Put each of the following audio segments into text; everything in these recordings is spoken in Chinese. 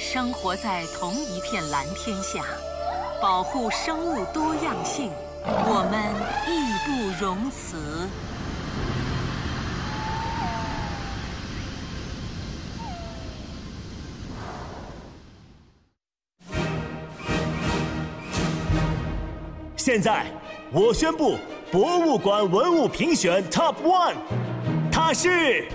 生活在同一片蓝天下，保护生物多样性，我们义不容辞。 现在，我宣布博物馆文物评选 Top 1， 它是……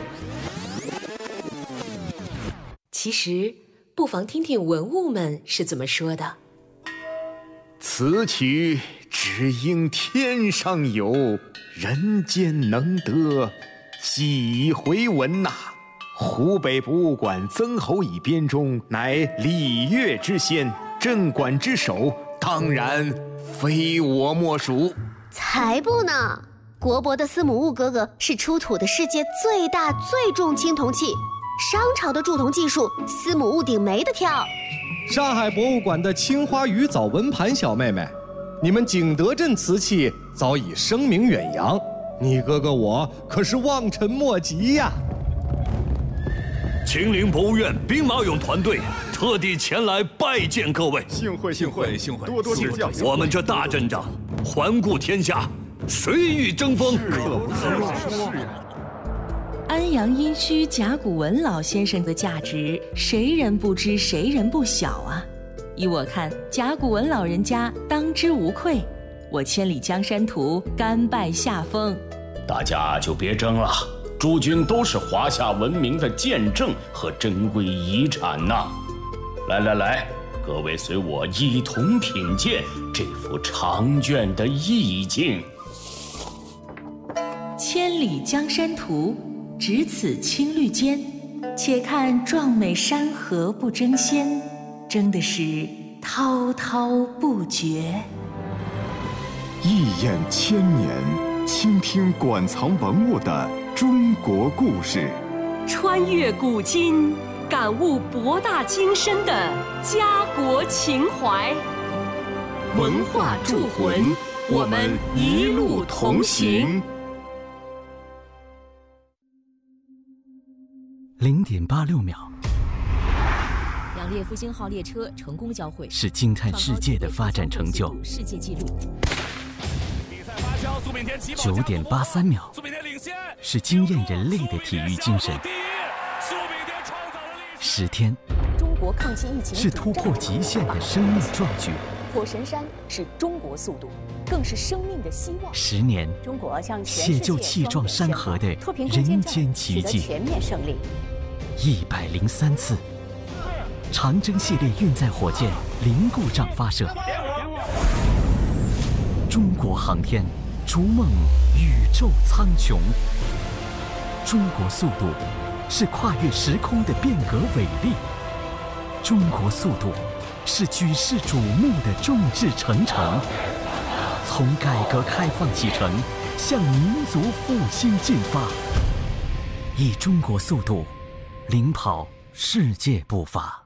其实，不妨听听文物们是怎么说的。 此曲只应天上有，人间能得几回闻呐！湖北博物馆曾侯乙编钟，乃礼乐之先，镇馆之首，当然非我莫属。 才不呢！国博的司母戊哥哥是出土的世界最大最重青铜器，商朝的铸铜技术，司母戊鼎没得挑。 上海博物馆的青花鱼藻文盘小妹妹，你们景德镇瓷器早已声名远扬，你哥哥我可是望尘莫及呀！ 秦陵博物院兵马俑团队特地前来拜见各位， 幸会，多多指教。 我们这大阵仗，环顾天下，谁与争锋？ 安阳殷墟甲骨文老先生的价值，谁人不知，谁人不晓啊！依我看，甲骨文老人家当之无愧。我千里江山图甘拜下风。 大家就别争了，诸君都是华夏文明的见证和珍贵遗产呐！来，各位随我一同品鉴这幅长卷的意境。 千里江山图，只此青绿间，且看壮美山河不争先，争的是滔滔不绝。 一眼千年，倾听馆藏文物的中国故事， 穿越古今，感悟博大精深的家国情怀。文化铸魂，我们一路同行。 0.86秒， 两列复兴号列车成功交汇， 是惊叹世界的发展成就。 世界纪录。 9.83秒，是惊艳人类的体育精神。10天， 中国抗击疫情是突破极限的生命壮举。 火神山是中国速度，更是生命的希望。 10年， 中国向全世界写就气壮山河的人间奇迹。 全面胜利。 103次，长征系列运载火箭零故障发射。中国航天逐梦宇宙苍穹。中国速度是跨越时空的变革伟力。中国速度是举世瞩目的众志成城。从改革开放启程，向民族复兴进发。以中国速度领跑世界步伐。